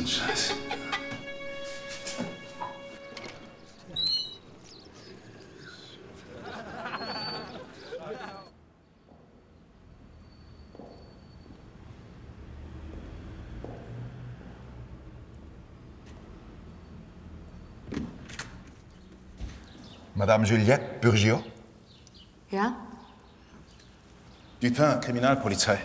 Scheiß. Madame Juliette Burgiot? Ja? Dupin, Kriminalpolizei.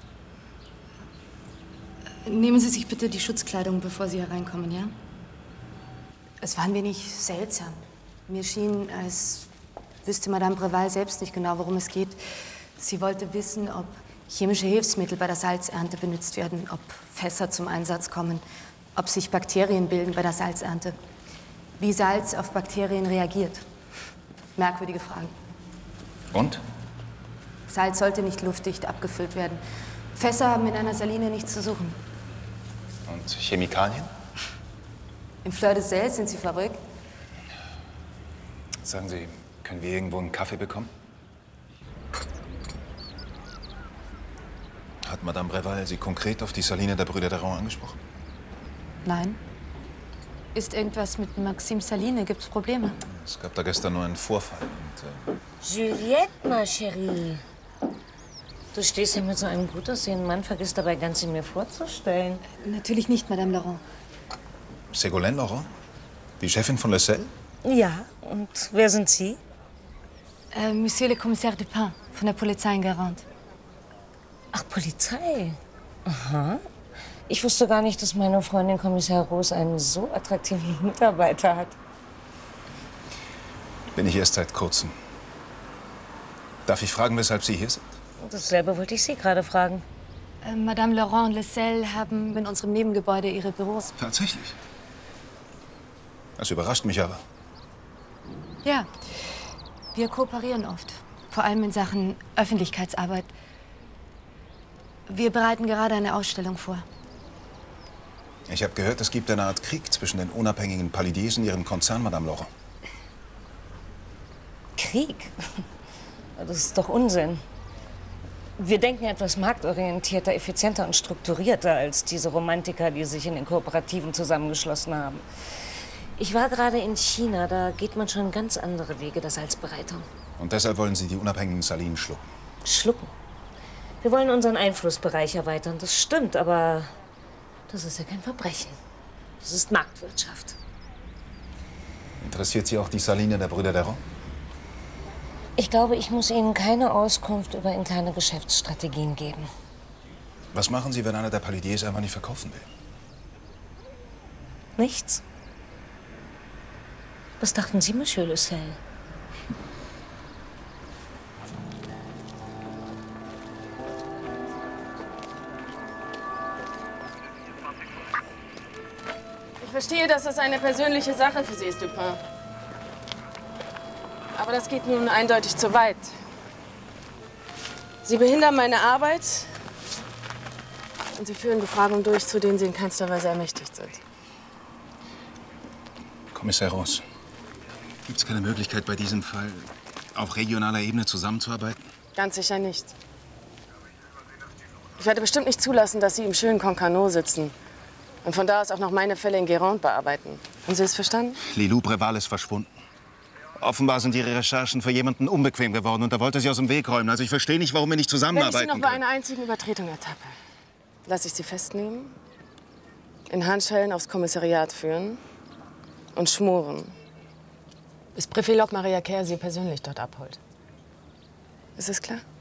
Nehmen Sie sich bitte die Schutzkleidung, bevor Sie hereinkommen, ja? Es war ein wenig seltsam. Mir schien, als wüsste Madame Breval selbst nicht genau, worum es geht. Sie wollte wissen, ob chemische Hilfsmittel bei der Salzernte benutzt werden, ob Fässer zum Einsatz kommen, ob sich Bakterien bilden bei der Salzernte, wie Salz auf Bakterien reagiert. Merkwürdige Fragen. Und? Salz sollte nicht luftdicht abgefüllt werden. Fässer haben in einer Saline nichts zu suchen. Und Chemikalien? Im Fleur de Sel sind Sie verrückt? Sagen Sie, können wir irgendwo einen Kaffee bekommen? Hat Madame Breval Sie konkret auf die Saline der Brüder Daron angesprochen? Nein. Ist irgendwas mit Maxime Saline? Gibt's Probleme? Es gab da gestern nur einen Vorfall. Und, Juliette, ma chérie. Du stehst hier mit so einem gut aussehenden Mann, vergisst dabei ganz, ihn mir vorzustellen. Natürlich nicht, Madame Laurent. Ségolène Laurent? Die Chefin von Le Sel? Ja, und wer sind Sie? Monsieur le Commissaire Dupin von der Polizei in Guérande. Ach, Polizei. Aha. Ich wusste gar nicht, dass meine Freundin Kommissar Rose einen so attraktiven Mitarbeiter hat. Bin ich erst seit kurzem. Darf ich fragen, weshalb Sie hier sind? Dasselbe wollte ich Sie gerade fragen. Madame Laurent und Le Sel haben in unserem Nebengebäude ihre Büros. Tatsächlich? Das überrascht mich aber. Ja, wir kooperieren oft. Vor allem in Sachen Öffentlichkeitsarbeit. Wir bereiten gerade eine Ausstellung vor. Ich habe gehört, es gibt eine Art Krieg zwischen den unabhängigen Palidiers und ihrem Konzern, Madame Laurent. Krieg? Das ist doch Unsinn. Wir denken etwas marktorientierter, effizienter und strukturierter als diese Romantiker, die sich in den Kooperativen zusammengeschlossen haben. Ich war gerade in China, da geht man schon ganz andere Wege der Salzbereitung. Und deshalb wollen Sie die unabhängigen Salinen schlucken? Schlucken? Wir wollen unseren Einflussbereich erweitern, das stimmt, aber das ist ja kein Verbrechen. Das ist Marktwirtschaft. Interessiert Sie auch die Saline der Brüder Daron? Ich glaube, ich muss Ihnen keine Auskunft über interne Geschäftsstrategien geben. Was machen Sie, wenn einer der Palidiers einfach nicht verkaufen will? Nichts. Was dachten Sie, Monsieur Le Sel? Ich verstehe, dass das eine persönliche Sache für Sie ist, Dupin. Aber das geht nun eindeutig zu weit. Sie behindern meine Arbeit und Sie führen Befragungen durch, zu denen Sie in keinster Weise ermächtigt sind. Kommissar Rose, gibt es keine Möglichkeit, bei diesem Fall auf regionaler Ebene zusammenzuarbeiten? Ganz sicher nicht. Ich werde bestimmt nicht zulassen, dass Sie im schönen Concarneau sitzen und von da aus auch noch meine Fälle in Guérande bearbeiten. Haben Sie es verstanden? Lilou Breval ist verschwunden. Offenbar sind Ihre Recherchen für jemanden unbequem geworden und er wollte sie aus dem Weg räumen. Also ich verstehe nicht, warum wir nicht Wenn ich zusammenarbeiten Sie noch bei können. einer einzigen Übertretung ertappe, lasse ich Sie festnehmen, in Handschellen aufs Kommissariat führen und schmoren, bis Präfet Locke Maria Kerr Sie persönlich dort abholt. Ist das klar?